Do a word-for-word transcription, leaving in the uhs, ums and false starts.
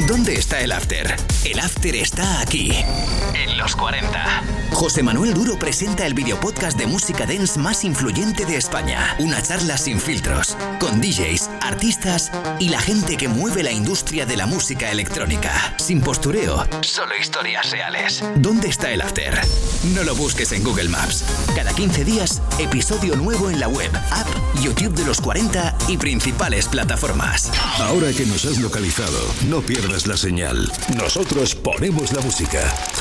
¿Dónde está el after? El after está aquí, en los cuarenta. José Manuel Duro presenta el videopodcast de música dance más influyente de España. Una charla sin filtros, con D Js, artistas y la gente que mueve la industria de la música electrónica. Sin postureo, solo historias reales. ¿Dónde está el after? No lo busques en Google Maps. Cada quince días, episodio nuevo en la web, app, YouTube de los cuarenta y principales plataformas. Ahora que nos has localizado, no pierdas la señal. Nosotros ponemos la música.